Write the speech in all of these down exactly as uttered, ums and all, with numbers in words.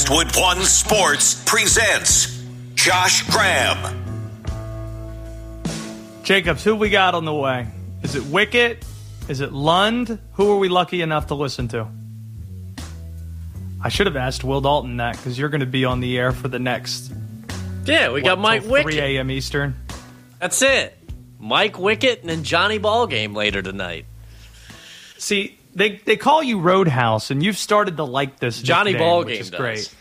Westwood One Sports presents Josh Graham. Jacobs, who we got on the way? Is it Wicket? Is it Lund? Who are we lucky enough to listen to? I should have asked Will Dalton that because you're going to be on the air for the next. Yeah, we what, got Mike Wicket. three a.m. Eastern. That's it. Mike Wicket and then Johnny Ballgame later tonight. See, they they call you Roadhouse, and you've started to like this Johnny nickname, Ballgame which is does. great.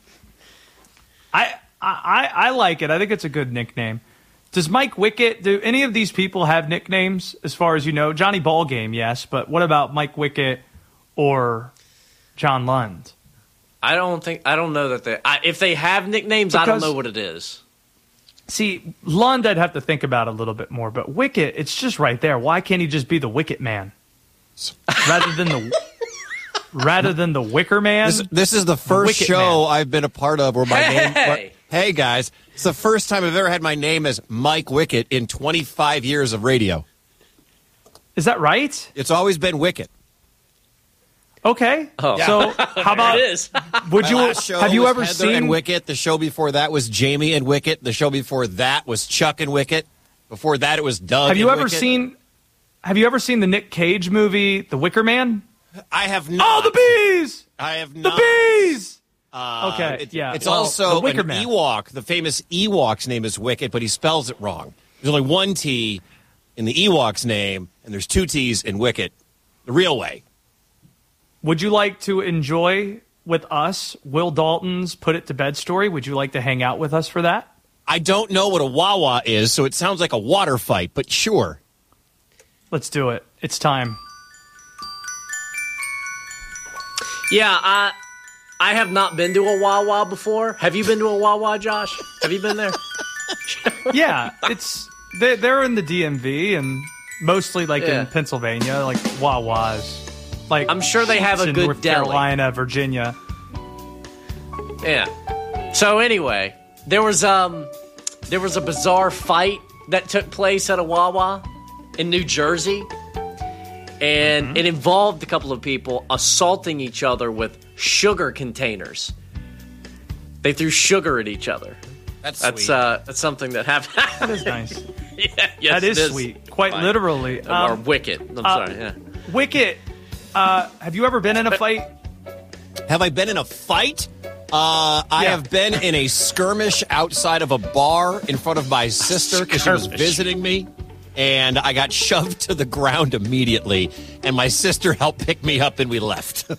I, I I like it. I think it's a good nickname. Does Mike Wicket, do any of these people have nicknames as far as you know? Johnny Ballgame, yes, but what about Mike Wicket or John Lund? I don't think I don't know that they. I, if they have nicknames, Because, I don't know what it is. See, Lund, I'd have to think about a little bit more, but Wicket, it's just right there. Why can't he just be the Wicket Man rather than the rather than the Wicker Man? This, this is the first Wicket show Man. I've been a part of where my Hey! name. Where, hey guys, it's the first time I've ever had my name as Mike Wicket in twenty-five years of radio. Is that right? It's always been Wicket. Okay. Oh. So how about it is. would My you last show have you was ever Heather seen and Wicket? The show before that was Jamie and Wicket. The show before that was Chuck and Wicket. Before that, it was Doug. Have you and ever Wicket. seen Have you ever seen the Nick Cage movie, The Wicker Man? I have not. Oh, the bees! I have The not. bees! Uh, Okay, it- yeah. It's Well, also the Wicker an Man. Ewok. The famous Ewok's name is Wicket, but he spells it wrong. There's only one T in the Ewok's name, and there's two T's in Wicket, the real way. Would you like to enjoy with us Will Dalton's Put It to Bed story? Would you like to hang out with us for that? I don't know what a Wawa is, so it sounds like a water fight, but sure. Let's do it. It's time. Yeah, I I have not been to a Wawa before. Have you been to a Wawa, Josh? Have you been there? Yeah, it's they, they're in the D M V and mostly like Yeah. in Pennsylvania, like Wawas. Like I'm sure they have a in good North deli. Carolina, Virginia. Yeah. So anyway, there was um there was a bizarre fight that took place at a Wawa in New Jersey. And Mm-hmm. it involved a couple of people assaulting each other with sugar containers. They threw sugar at each other. That's That's sweet. uh that's something that happened. That is nice. yeah, yes, That is it sweet. Quite Fine. literally. or Um, wicked. I'm uh, sorry, yeah. Wicket, uh, have you ever been in a fight? Have I been in a fight? Uh, I Yeah. have been in a skirmish outside of a bar in front of my sister because she was skirmish. visiting me, and I got shoved to the ground immediately, and my sister helped pick me up, and we left.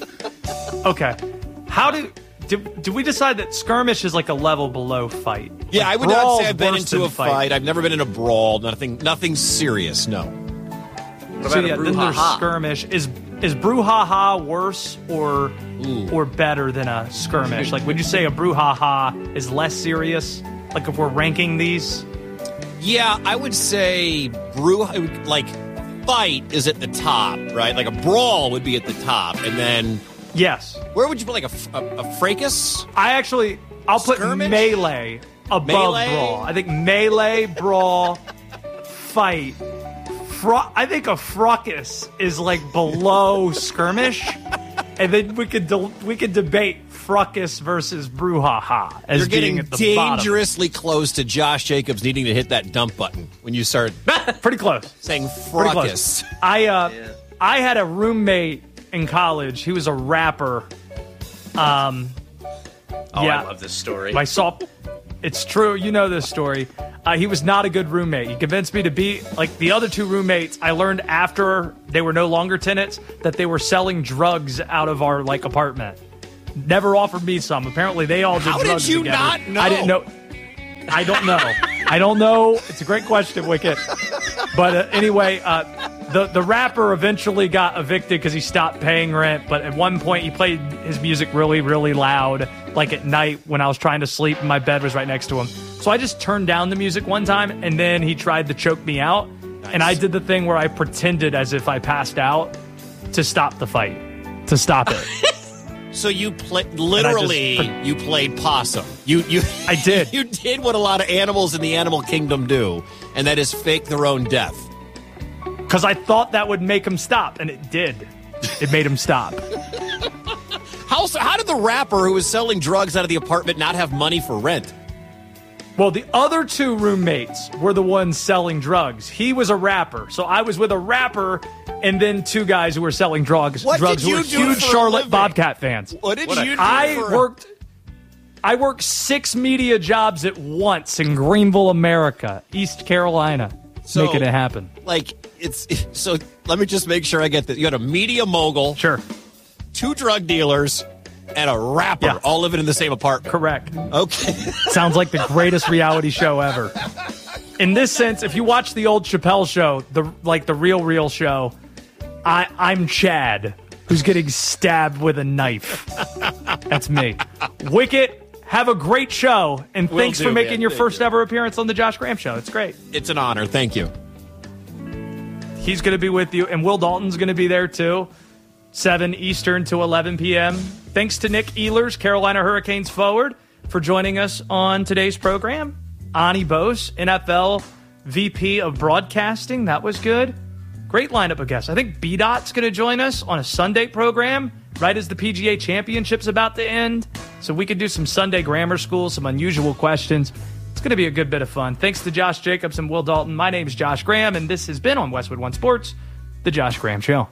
Okay. How do did, did we decide that skirmish is like a level below fight? yeah, Like, I would not brawl's say I've been worse into than a fight. I've never been in a brawl. Nothing, nothing serious. No. What So about yeah, a then there's brouhaha? skirmish. Is is brouhaha worse or or better than a skirmish? Like, would you say a brouhaha is less serious? Like, if we're ranking these, Yeah, I would say brew like fight is at the top, right? Like a brawl would be at the top, and then yes. where would you put like a, a, a fracas? I actually, I'll put Skirmish? melee above Melee? brawl. I think melee, brawl, fight. Fro- I think a fracas is like below skirmish, and then we could de- we could debate fracas versus brouhaha as You're being getting at the bottom. dangerously close to Josh Jacobs needing to hit that dump button when you start Pretty close. saying Pretty fracas. close. I uh, Yeah. I had a roommate in college. He was a rapper. Um, Oh, yeah, I love this story. my salt. It's true. You know this story. Uh, he was not a good roommate. He convinced me to be like the other two roommates. I learned after they were no longer tenants that they were selling drugs out of our like apartment. Never offered me some. Apparently, they all did How did drugs you together. not know? I didn't know. I don't know. I don't know. It's a great question, Wicket. But uh, anyway, uh, the the rapper eventually got evicted because he stopped paying rent. But at one point, he played his music really, really loud, like at night when I was trying to sleep and my bed was right next to him. So I just turned down the music one time, and then he tried to choke me out. And I did the thing where I pretended as if I passed out to stop the fight, to stop it. So you played literally. just- You played possum. You you. I did. You did what a lot of animals in the animal kingdom do, and that is fake their own death. Because I thought that would make him stop, and it did. It made him stop. How also, how did the rapper who was selling drugs out of the apartment not have money for rent? Well, the other two roommates were the ones selling drugs. He was a rapper, so I was with a rapper and then two guys who were selling drugs. What drugs did you who were do huge for a Charlotte living? Bobcat fans. What did What a- you do? I for a- worked. I worked six media jobs at once in Greenville, America, East Carolina, So- making it happen. Like, it's so. Let me just make sure I get that. You had a media mogul, Sure, two drug dealers, and a rapper Yeah. all living in the same apartment. correct. Okay. Sounds like the greatest reality show ever. In this sense, if you watch the old Chappelle show, the like the real real show, I I'm Chad, who's getting stabbed with a knife. That's me. Wicket, have a great show, and Will thanks do, for making man. your Thank first you. ever appearance on the Josh Graham Show. It's great. It's an honor. Thank you. He's going to be with you, and Will Dalton's going to be there too. seven Eastern to eleven p.m. Thanks to Nick Ehlers, Carolina Hurricanes forward, for joining us on today's program. Ani Bose, N F L V P of Broadcasting. That was good. Great lineup of guests. I think B-Dot's going to join us on a Sunday program right as the P G A Championship's about to end. So we could do some Sunday grammar school, some unusual questions. It's going to be a good bit of fun. Thanks to Josh Jacobs and Will Dalton. My name is Josh Graham, and this has been on Westwood One Sports, The Josh Graham Show.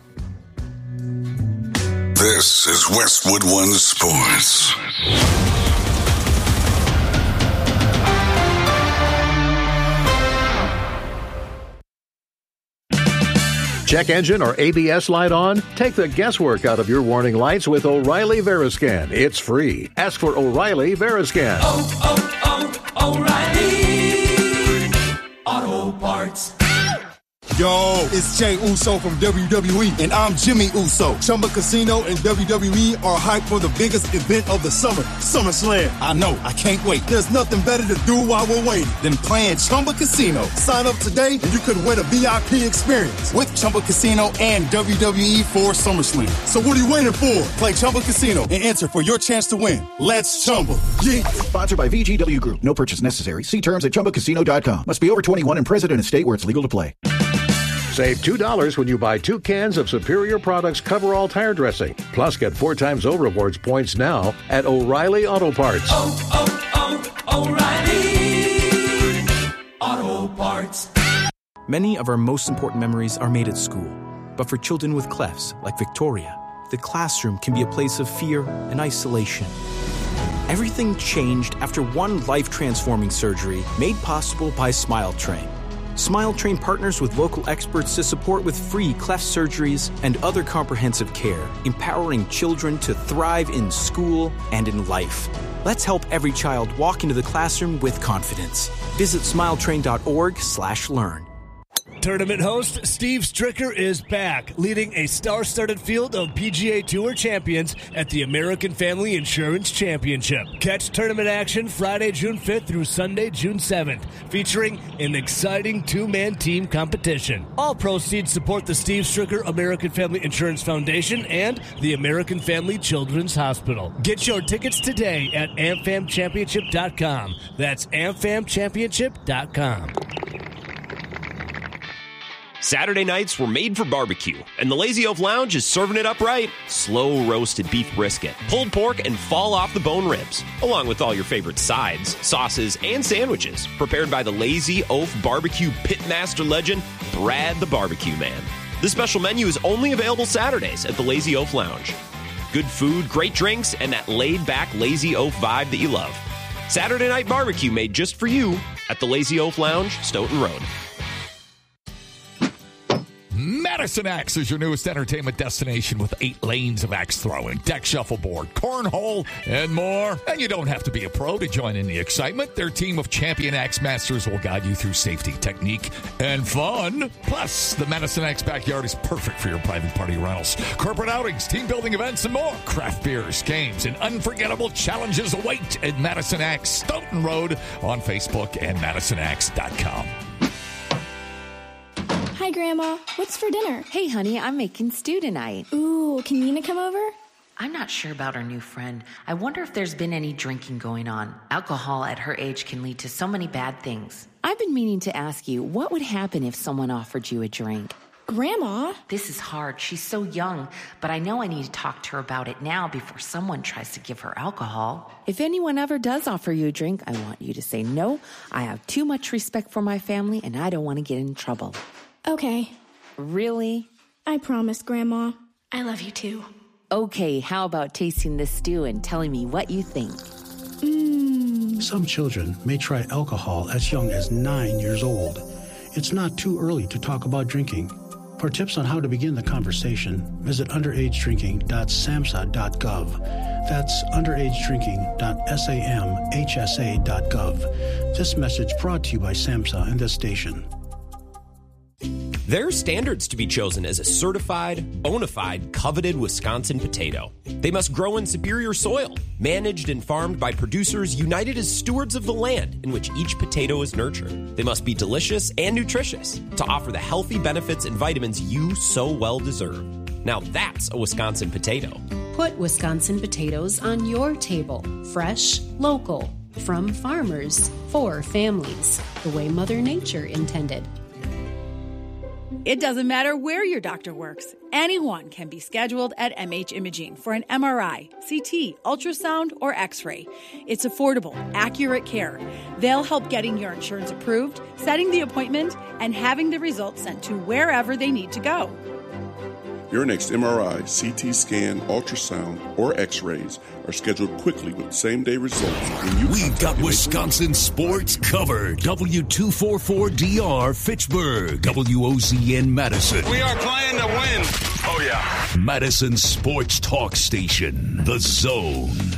This is Westwood One Sports. Check engine or A B S light on? Take the guesswork out of your warning lights with O'Reilly Veriscan. It's free. Ask for O'Reilly Veriscan. Oh, oh, oh, O'Reilly Auto Parts. Yo, it's Jay Uso from W W E, and I'm Jimmy Uso. Chumba Casino and W W E are hyped for the biggest event of the summer, SummerSlam. I know, I can't wait. There's nothing better to do while we're waiting than playing Chumba Casino. Sign up today, and you could win a V I P experience with Chumba Casino and W W E for SummerSlam. So what are you waiting for? Play Chumba Casino and enter for your chance to win. Let's Chumba. Yeah. Sponsored by V G W Group. No purchase necessary. See terms at chumba casino dot com. Must be over twenty-one and present in a state where it's legal to play. Save two dollars when you buy two cans of Superior Products Coverall Tire Dressing. Plus, get four times O Rewards points now at O'Reilly Auto Parts. Oh, oh, oh, O'Reilly Auto Parts. Many of our most important memories are made at school. But for children with clefs, like Victoria, the classroom can be a place of fear and isolation. Everything changed after one life-transforming surgery made possible by Smile Train. Smile Train partners with local experts to support with free cleft surgeries and other comprehensive care, empowering children to thrive in school and in life. Let's help every child walk into the classroom with confidence. Visit smiletrain.org slash learn. Tournament host Steve Stricker is back, leading a star-studded field of P G A Tour champions at the American Family Insurance Championship. Catch tournament action Friday, June fifth through Sunday, June seventh, featuring an exciting two-man team competition. All proceeds support the Steve Stricker American Family Insurance Foundation and the American Family Children's Hospital. Get your tickets today at am fam championship dot com. That's am fam championship dot com. Saturday nights were made for barbecue, and the Lazy Oaf Lounge is serving it up right. Slow roasted beef brisket, pulled pork, and fall off the bone ribs, along with all your favorite sides, sauces, and sandwiches, prepared by the Lazy Oaf Barbecue Pitmaster legend, Brad the Barbecue Man. This special menu is only available Saturdays at the Lazy Oaf Lounge. Good food, great drinks, and that laid-back Lazy Oaf vibe that you love. Saturday night barbecue made just for you at the Lazy Oaf Lounge, Stoughton Road. Madison Axe is your newest entertainment destination with eight lanes of axe throwing, deck shuffleboard, cornhole, and more. And you don't have to be a pro to join in the excitement. Their team of champion axe masters will guide you through safety, technique, and fun. Plus, the Madison Axe backyard is perfect for your private party rentals, corporate outings, team building events, and more. Craft beers, games, and unforgettable challenges await at Madison Axe, Stoughton Road on Facebook and madison axe dot com. Hi, Grandma. What's for dinner? Hey, honey, I'm making stew tonight. Ooh, can Nina come over? I'm not sure about our new friend. I wonder if there's been any drinking going on. Alcohol at her age can lead to so many bad things. I've been meaning to ask you, what would happen if someone offered you a drink? Grandma? This is hard. She's so young, but I know I need to talk to her about it now before someone tries to give her alcohol. If anyone ever does offer you a drink, I want you to say no. I have too much respect for my family, and I don't want to get in trouble. Okay. Really? I promise, Grandma. I love you too. Okay, how about tasting this stew and telling me what you think? Mmm. Some children may try alcohol as young as nine years old. It's not too early to talk about drinking. For tips on how to begin the conversation, visit underage drinking dot samhsa dot gov. That's underage drinking dot samhsa dot gov. This message brought to you by SAMHSA and this station. There are standards to be chosen as a certified, bona fide, coveted Wisconsin potato. They must grow in superior soil, managed and farmed by producers united as stewards of the land in which each potato is nurtured. They must be delicious and nutritious to offer the healthy benefits and vitamins you so well deserve. Now that's a Wisconsin potato. Put Wisconsin potatoes on your table. Fresh, local, from farmers, for families, the way Mother Nature intended. It doesn't matter where your doctor works. Anyone can be scheduled at M H Imaging for an M R I, C T, ultrasound, or X-ray. It's affordable, accurate care. They'll help getting your insurance approved, setting the appointment, and having the results sent to wherever they need to go. Your next M R I, C T scan, ultrasound, or X-rays are scheduled quickly with same-day results. When you We've got Wisconsin sports covered. W two forty-four D R Fitchburg, W O Z N Madison. We are playing to win. Oh, yeah. Madison Sports Talk Station, The Zone.